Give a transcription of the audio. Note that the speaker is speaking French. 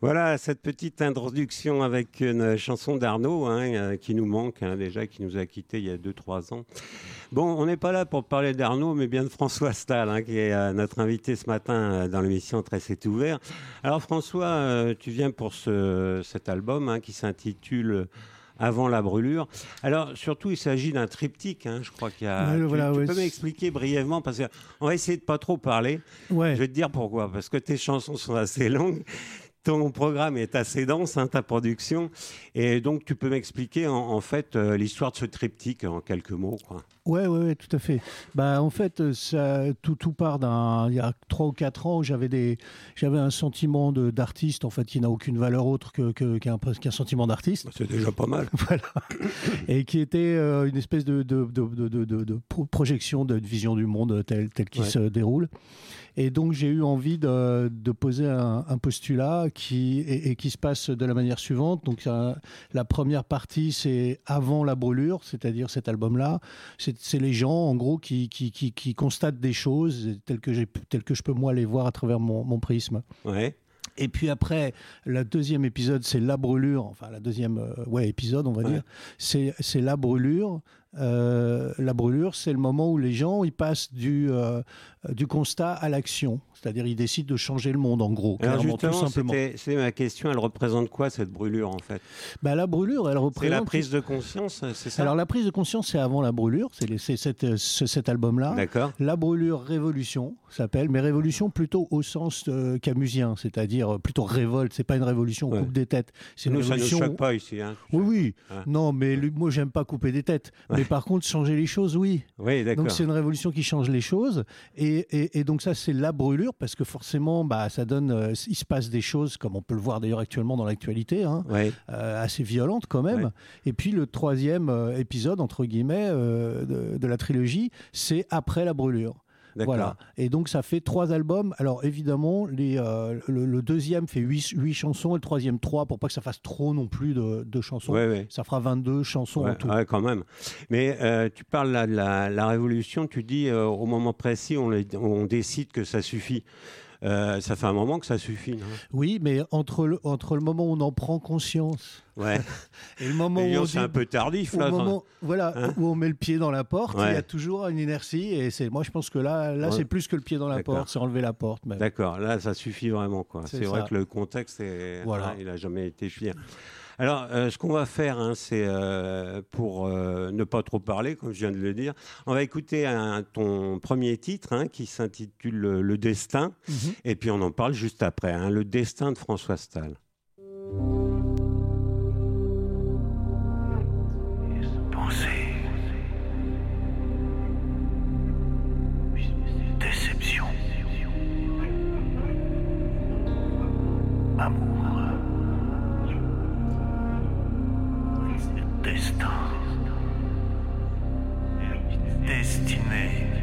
Voilà, cette petite introduction avec une chanson d'Arnaud qui nous manque déjà, qui nous a quittés il y a 2-3 ans. Bon, on n'est pas là pour parler d'Arnaud, mais bien de François Stahl, qui est notre invité ce matin dans l'émission Très c'est ouvert. Alors François, tu viens pour cet album qui s'intitule Avant la brûlure. Alors, surtout, il s'agit d'un triptyque, je crois qu'il y a... Tu peux m'expliquer brièvement, parce qu'on va essayer de pas trop parler. Ouais. Je vais te dire pourquoi, parce que tes chansons sont assez longues. Ton programme est assez dense, ta production. Et donc, tu peux m'expliquer, en fait, l'histoire de ce triptyque en quelques mots, quoi. Ouais, tout à fait. En fait, tout part il y a 3 ou 4 ans où j'avais un sentiment d'artiste, en fait, qui n'a aucune valeur autre qu'un sentiment d'artiste. C'est déjà pas mal. Voilà. Et qui était une espèce de projection, de vision du monde tel qu'il se déroule. Et donc, j'ai eu envie de poser un postulat qui se passe de la manière suivante. Donc, la première partie, c'est avant la brûlure, c'est-à-dire cet album-là. C'est les gens, en gros, qui constatent des choses telles que je peux, moi, les voir à travers mon prisme. Ouais. Et puis après, le deuxième épisode, c'est la brûlure. Enfin, la deuxième épisode, on va dire. C'est la brûlure. La brûlure, c'est le moment où les gens ils passent du constat à l'action. C'est-à-dire, ils décident de changer le monde, en gros. Alors clairement, justement, tout simplement. c'est ma question. Elle représente quoi, cette brûlure, en fait ? La brûlure, elle représente... C'est la prise de conscience, c'est ça ? Alors, la prise de conscience, c'est avant la brûlure. C'est cet album-là. D'accord. La brûlure, révolution, s'appelle. Mais révolution plutôt au sens camusien. C'est-à-dire, plutôt révolte. C'est pas une révolution coupe des têtes. C'est une révolution... Ça ne nous choque pas ici. Oui. Non, mais moi, j'aime pas couper des têtes. Mais par contre, changer les choses, oui. Oui, d'accord. Donc, c'est une révolution qui change les choses. Et donc, ça, c'est la brûlure, parce que forcément, ça donne... il se passe des choses, comme on peut le voir d'ailleurs actuellement dans l'actualité, assez violentes quand même. Ouais. Et puis, le troisième épisode, entre guillemets, de la trilogie, c'est après la brûlure. D'accord. Voilà. Et donc, ça fait 3 albums. Alors, évidemment, le deuxième fait 8 chansons et le troisième 3, pour pas que ça fasse trop non plus de chansons. Ouais. Ça fera 22 chansons en tout. Ouais, quand même. Mais tu parles là de la révolution, tu dis au moment précis, on décide que ça suffit. Ça fait un moment que ça suffit, non ? Oui, mais entre le moment où on en prend conscience et le moment où c'est un peu tardif, là. Où on met le pied dans la porte, il y a toujours une inertie. Et moi, je pense que là c'est plus que le pied dans la porte, c'est enlever la porte. Même. D'accord, là, ça suffit vraiment, quoi. C'est vrai que le contexte, il n'a jamais été pire. Alors, ce qu'on va faire, c'est pour ne pas trop parler, comme je viens de le dire, on va écouter ton premier titre qui s'intitule Le Destin, et puis on en parle juste après, Le Destin de François Stahl. Pensée, déception, amour. Destin, destinée.